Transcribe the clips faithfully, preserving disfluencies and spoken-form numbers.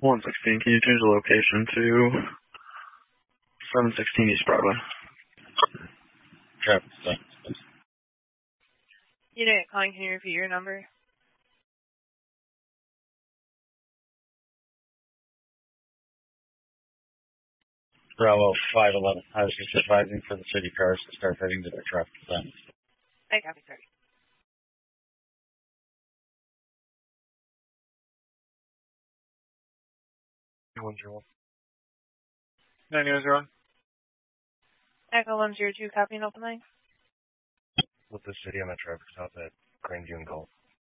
one sixteen, can you change the location to seven sixteen East Broadway? Traffic. You didn't calling, can you repeat your number? Bravo five eleven. I was just advising for the city cars to start heading to their traffic signs. I copy, sorry. one zero one. nine zero zero. Echo one zero two, copy and open line. With the city on the traffic stop at Grandview Golf.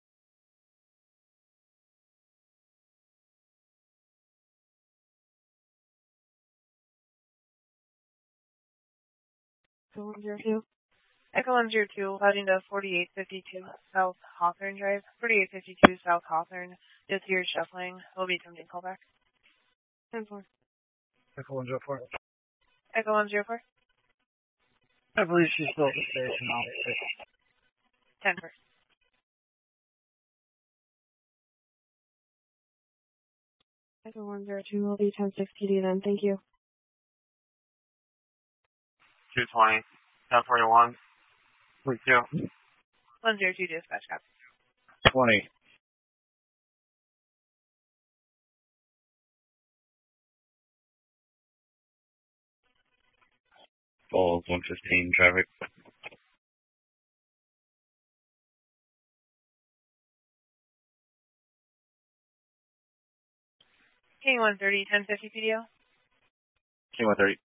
Echo one zero two. Echo one zero two, heading to forty-eight fifty-two South Hawthorne Drive. forty-eight fifty-two South Hawthorne. Just here shuffling. Will be attempting callback. ten four. Echo one zero four. Echo one zero four. I believe she's still at the station, obviously. ten four. Echo one zero two will be ten six P D then. Thank you. two twenty, ten forty-one. Three two. one zero two dispatch, copy. twenty. Falls one fifteen, traffic. King one thirty, ten fifty P D O. King one thirty.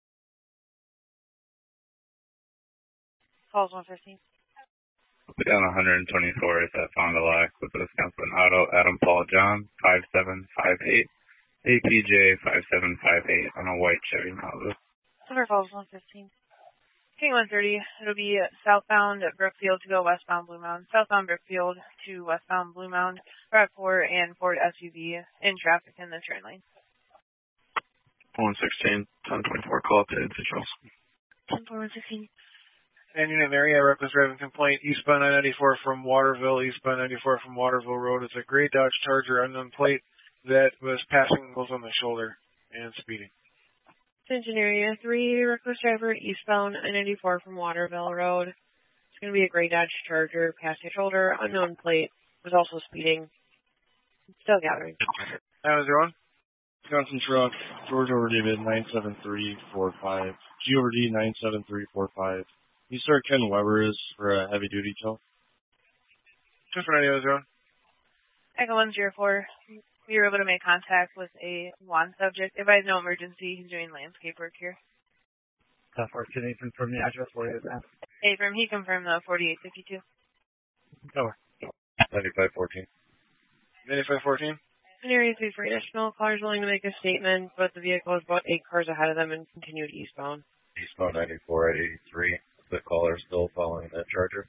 Falls one fifteen. Down one twenty-four is at Fond du Lac with the Wisconsin Auto, Adam Paul John, five seven five eight, A P J five seven five eight on a white Chevy Malibu. Silver Falls one fifteen. King one thirty, it'll be southbound at Brookfield to go westbound Blue Mound. Southbound Brookfield to westbound Blue Mound. RAV four and Ford S U V in traffic in the turn lane. one sixteen, ten twenty-four, call up to Sid Charles. ten four one sixteen. And Unit Mary, I reckless driving complaint, eastbound nine ninety-four from Waterville, eastbound ninety-four from Waterville Road. It's a gray Dodge Charger unknown plate that was passing goes on the shoulder and speeding. Attention area three, reckless driver eastbound nine ninety-four from Waterville Road. It's going to be a gray Dodge Charger, passing shoulder, unknown plate, was also speeding. Still gathering. nine zero one. Wisconsin truck, George over David, nine seven three four five. G over D, nine seven three four five. You see where Ken Weber is for a heavy duty tow? Two for nine zero. Echo one zero four. We were able to make contact with a one subject. If I had no emergency, he's doing landscape work here. Tough work. Can you confirm the address for you? Abram, he confirmed the forty-eight fifty-two. Over. ninety-five fourteen. ninety-five fourteen. An area three for additional cars willing to make a statement, but the vehicle is about eight cars ahead of them and continued eastbound. Eastbound ninety-four at eighty-three. The caller still following that Charger.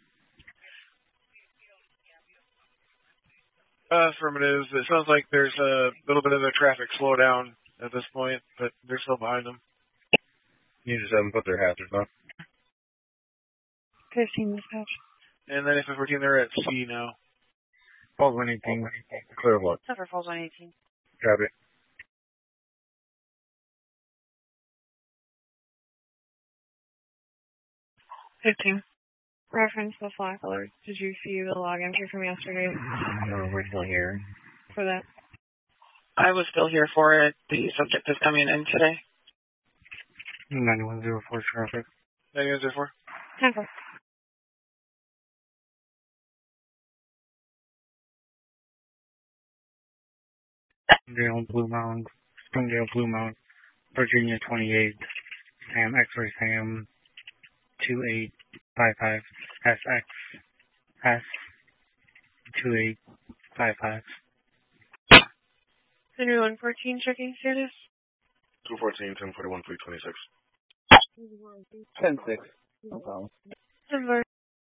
Uh, affirmative. It sounds like there's a little bit of a traffic slowdown at this point, but they're still behind them. You just haven't put their hazards on. fifteen dispatch. And then if we're fourteen, they're at C now. Falls one eighteen. Clear of what? Silver Falls one eighteen. Copy. fifteen. Reference the flag color. Did you see the log entry from yesterday? No, we're still here. For that? I was still here for it. The subject is coming in today. ninety-one oh four traffic. ninety-one oh four. ten four. Springdale Blue Mound. Springdale Blue Mound. Virginia twenty-eight. Sam X-ray Sam. two eight five five S X S two eight five five. Henry one fourteen checking status. two fourteen, ten forty-one, three twenty-six. ten six. No problem. Number.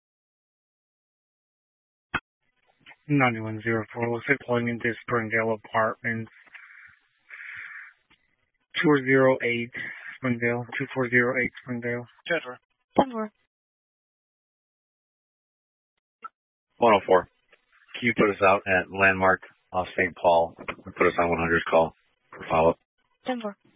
ninety-one oh four. Looks like pulling into Springdale Apartments. two oh eight Springdale. two four oh eight Springdale. ten four. ten four. one oh four. Can you put us out at Landmark off Saint Paul and put us on one hundred call? follow-up? ten four.